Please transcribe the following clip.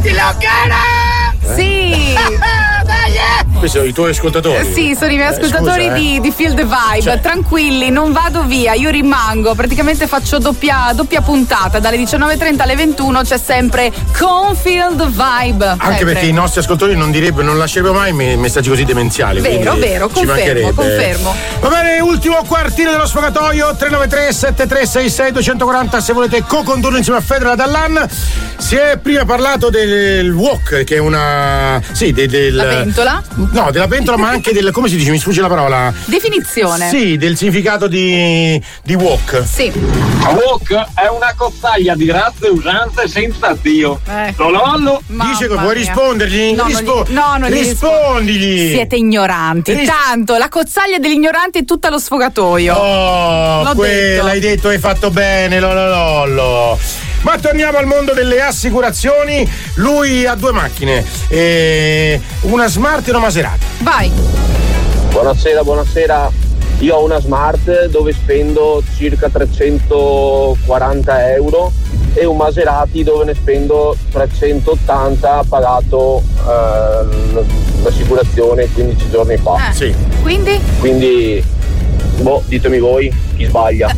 Sì. Questi sono i tuoi ascoltatori? Sì, sono i miei ascoltatori di Feel the Vibe. Cioè. Tranquilli, non vado via, io rimango. Praticamente faccio doppia puntata. Dalle 19:30 alle 21 c'è sempre con Feel the Vibe. Anche sempre. perché i nostri ascoltatori non lascerebbero mai messaggi così demenziali. Vero, confermo. Va bene, ultimo quartino dello sfogatoio. 393 7366 240 se volete co-condurre insieme a Federa Dallan. Si è prima parlato del wok, che è una. Sì, la pentola? No, della pentola, ma anche del. Come si dice? Mi sfugge la parola. Definizione. Sì, del significato di wok. Sì. Wok è una cozzaglia di razze usanze senza Dio. Lolollo. Dice che puoi rispondergli? No, non rispondigli. Siete ignoranti. Tanto la cozzaglia degli ignoranti è tutta lo sfogatoio. Oh, l'hai detto, hai fatto bene, lololollo. Ma torniamo al mondo delle assicurazioni. Lui ha due macchine, una Smart e una Maserati. Vai. Buonasera. Io ho una Smart dove spendo circa 340 euro e un Maserati dove ne spendo 380 pagato l'assicurazione 15 giorni fa. Sì. Quindi? Ditemi voi chi sbaglia.